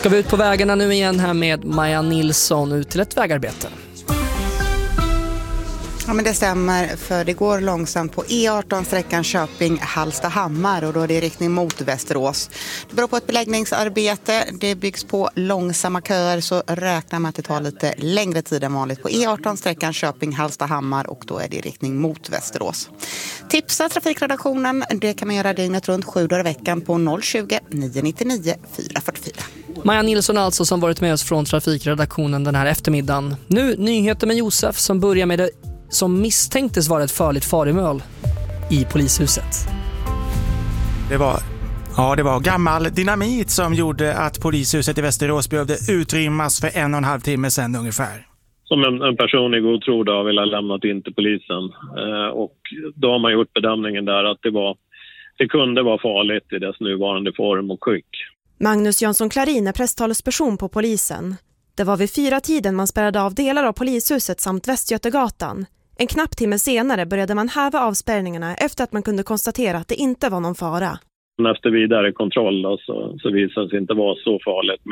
Ska vi ut på vägarna nu igen här med Maja Nilsson ut till ett vägarbete. Ja, men det stämmer, för det går långsamt på E18-sträckan Köping-Hallstahammar och då är det i riktning mot Västerås. Det beror på ett beläggningsarbete, det byggs på långsamma köer, så räknar man att det tar lite längre tid än vanligt på E18-sträckan Köping-Hallstahammar och då är det i riktning mot Västerås. Tipsa trafikredaktionen, det kan man göra dygnet runt 7 dagar i veckan på 020-999 444. Maja Nilsson alltså som varit med oss från trafikredaktionen den här eftermiddagen. Nu nyheter med Josef som börjar med det som misstänktes vara ett farligt falumål i polishuset. Det var gammal dynamit som gjorde att polishuset i Västerås behövde utrymmas för 1,5 timme sedan ungefär. Som en person i god tro då vill ha lämnat in till polisen. Och då har man gjort bedömningen där att det kunde vara farligt i dess nuvarande form och skick. Magnus Jönsson Klarin är presstalesperson på polisen. Det var vid 4-tiden man spärrade av delar av polishuset samt Västgötegatan. En knapp timme senare började man häva avspärrningarna efter att man kunde konstatera att det inte var någon fara. Efter vidare kontroll då, så visade det sig inte vara så farligt.